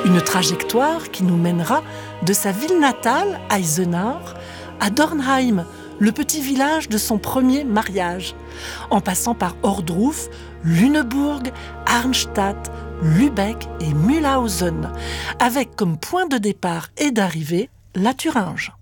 Une trajectoire qui nous mènera de sa ville natale, Eisenach, à Dornheim, le petit village de son premier mariage, en passant par Ohrdruf, Lüneburg, Arnstadt, Lübeck et Mühlhausen, avec comme point de départ et d'arrivée la Thuringe.